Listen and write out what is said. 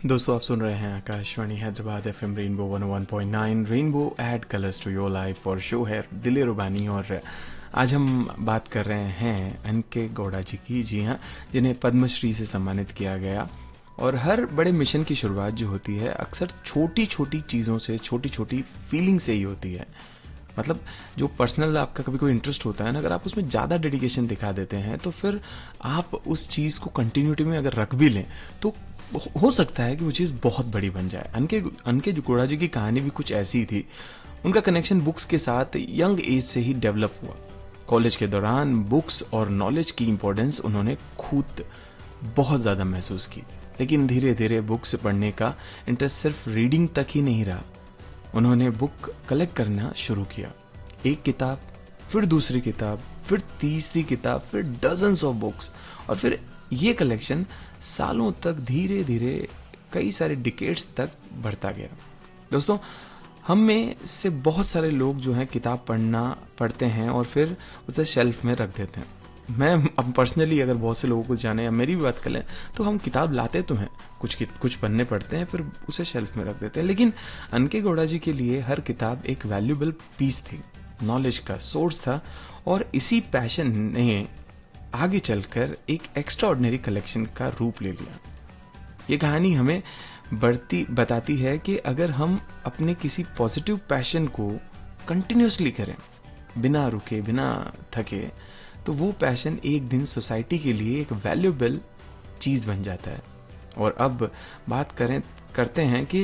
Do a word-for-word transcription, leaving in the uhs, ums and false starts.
दोस्तों आप सुन रहे हैं Akashvani Hyderabad FM rainbow one O one point nine. Rainbow add colours to your life और शो है दिले रुबानी। और आज हम बात कर रहे हैं अनके गौड़ा जी की। जी हाँ, जिन्हें पद्मश्री से सम्मानित किया गया। और हर बड़े मिशन की शुरुआत जो होती है अक्सर छोटी छोटी चीज़ों से, छोटी छोटी फीलिंग से ही होती है। मतलब जो पर्सनल आपका कभी कोई इंटरेस्ट होता है ना, अगर आप उसमें ज़्यादा डेडिकेशन दिखा देते हैं तो फिर आप उस चीज़ को कंटिन्यूटी में अगर रख भी लें तो हो सकता है कि वो चीज़ बहुत बड़ी बन जाए। अनके अनके गौड़ा जी की कहानी भी कुछ ऐसी ही थी। उनका कनेक्शन बुक्स के साथ यंग एज से ही डेवलप हुआ। कॉलेज के दौरान बुक्स और नॉलेज की इंपॉर्टेंस उन्होंने खुद बहुत ज़्यादा महसूस की। लेकिन धीरे धीरे बुक्स पढ़ने का इंटरेस्ट सिर्फ रीडिंग तक ही नहीं रहा। उन्होंने बुक कलेक्ट करना शुरू किया। एक किताब, फिर दूसरी किताब, फिर तीसरी किताब, फिर डजन्स ऑफ बुक्स। और फिर ये कलेक्शन सालों तक धीरे धीरे कई सारे डिकेड्स तक बढ़ता गया। दोस्तों, हम में से बहुत सारे लोग जो हैं किताब पढ़ना पढ़ते हैं और फिर उसे शेल्फ में रख देते हैं। मैं अब पर्सनली अगर बहुत से लोगों को जाने या मेरी भी बात करें तो हम किताब लाते तो हैं, कुछ कुछ पन्ने पढ़ते हैं, फिर उसे शेल्फ में रख देते हैं। लेकिन अनके गौड़ा जी के लिए हर किताब एक वैल्यूएबल पीस थी, नॉलेज का सोर्स था। और इसी पैशन ने आगे चलकर एक एक्स्ट्राऑर्डिनरी कलेक्शन का रूप ले लिया। ये कहानी हमें बढ़ती बताती है कि अगर हम अपने किसी पॉजिटिव पैशन को कंटिन्यूसली करें, बिना रुके, बिना थके, तो वो पैशन एक दिन सोसाइटी के लिए एक वैल्यूएबल चीज़ बन जाता है। और अब बात करें करते हैं कि